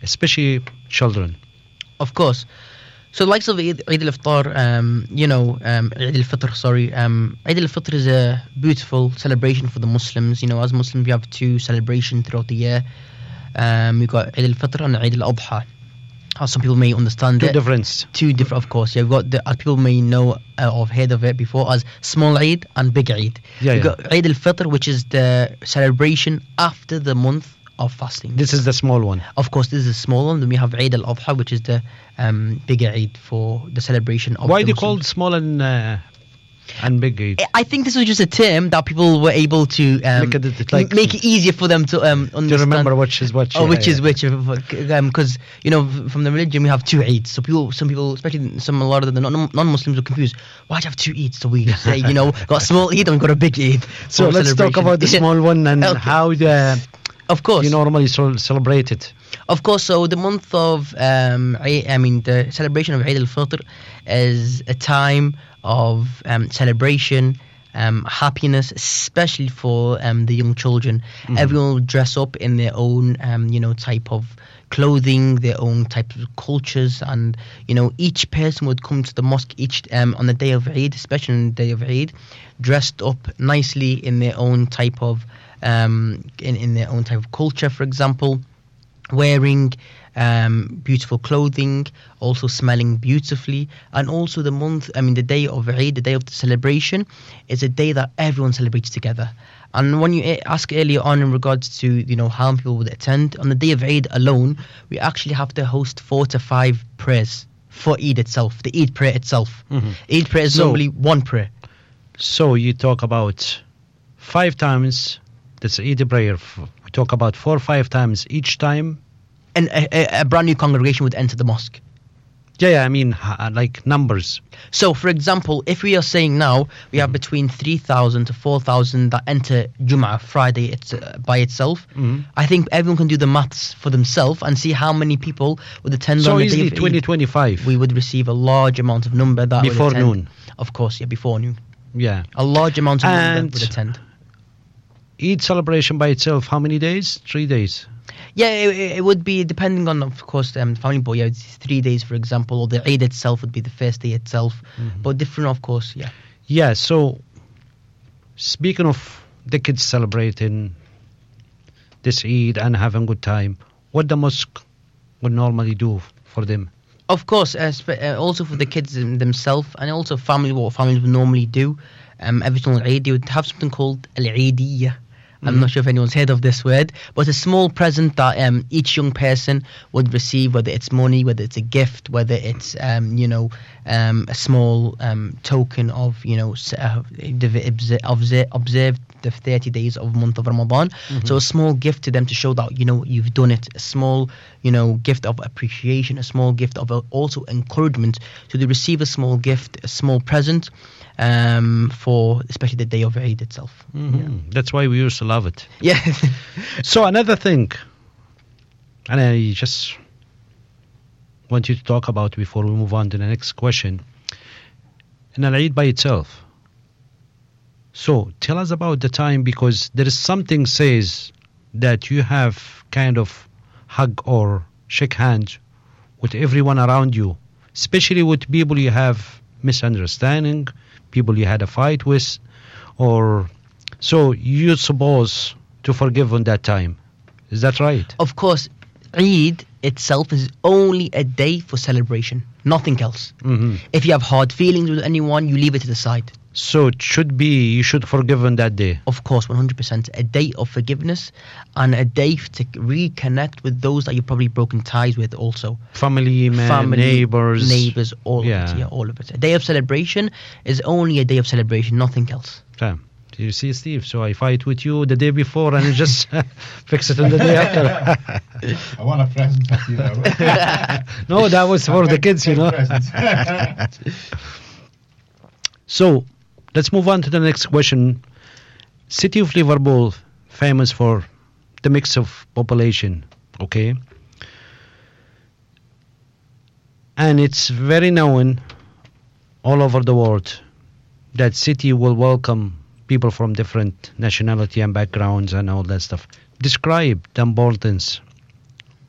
especially children? Of course. So the likes of Eid al-Fitr, Eid al-Fitr, sorry. Eid al-Fitr is a beautiful celebration for the Muslims. As Muslims, we have two celebrations throughout the year. We've got Eid al-Fitr and Eid al-Adha. As some people may understand Two different, of course. Yeah, we've got as people may know or heard of it before as small Eid and big Eid. We've got Eid al-Fitr, which is the celebration after the month of fasting. This is the small one. Of course, this is a small one. Then we have Eid al-Adha, which is the bigger Eid for the celebration of. Why the they Muslims. called small and big Eid? I think this was just a term that people were able to make it easier for them to understand. To remember which is which. Which is which. Because from the religion we have two Eids. So some people, especially a lot of the non-Muslims, are confused. Why do you have two Eids? So we say, got a small Eid and we've got a big Eid. So let's talk about the small one and how of course. You normally celebrate it. Of course, so the month of, the celebration of Eid al-Fitr is a time of celebration, happiness, especially for the young children. Mm-hmm. Everyone will dress up in their own, type of clothing, their own type of cultures, and each person would come to the mosque on the day of Eid, especially on the day of Eid, dressed up nicely in their own type of in their own type of culture. For example, wearing beautiful clothing, also smelling beautifully, and also the day of Eid, the day of the celebration, is a day that everyone celebrates together. And when you ask earlier on in regards to how many people would attend, on the day of Eid alone, we actually have to host 4 to 5 prayers for Eid itself, the Eid prayer itself. Mm-hmm. Eid prayer is normally one prayer. So you talk about 5 times. That's Eid prayer. We talk about 4 or 5 times each time. And a brand new congregation would enter the mosque. Yeah, I mean, like numbers. So, for example, if we are saying now we have between 3,000 to 4,000 that enter Jum'ah Friday by itself, I think everyone can do the maths for themselves and see how many people would attend on the day of Eid. So easily 20-25. We would receive a large amount of number that before would attend. Noon. Of course, yeah, before noon. Yeah. A large amount of number would attend. Eid celebration by itself, how many days? 3 days? Yeah, it would be depending on, of course, family, but yeah, it's 3 days, for example, or the Eid itself would be the first day itself, but different, of course, yeah. Yeah, so speaking of the kids celebrating this Eid and having a good time, what the mosque would normally do for them? Of course, also for the kids themselves, and also what families would normally do, every single Eid, they would have something called al-Eidiyya. I'm not sure if anyone's heard of this word, but it's a small present that each young person would receive, whether it's money, whether it's a gift, whether it's a small token of observed the 30 days of month of Ramadan. So a small gift to them to show that you've done it. A small gift of appreciation, a small gift of also encouragement. So they receive a small gift, a small present. For especially the day of Eid itself. Yeah. That's why we used to love it. Yeah. So another thing, and I just want you to talk about before we move on to the next question, in Eid by itself. So tell us about the time, because there is something says that you have kind of hug or shake hands with everyone around you, especially with people you have misunderstanding, people you had a fight with, or so you're supposed to forgive on that time. Is that right? Of course, Eid itself is only a day for celebration, nothing else. If you have hard feelings with anyone, you leave it to the side. So it should be, you should forgive on that day. Of course, 100%. A day of forgiveness and a day to reconnect with those that you've probably broken ties with also. Family, neighbors. All of it. Yeah, all of it. A day of celebration is only a day of celebration, nothing else. Damn. You see, Steve, so I fight with you the day before and you just fix it on the day after. I want a present for you. No, that was for the kids, So, let's move on to the next question. City of Liverpool, famous for the mix of population, okay? And it's very known all over the world that city will welcome people from different nationality and backgrounds and all that stuff. Describe the importance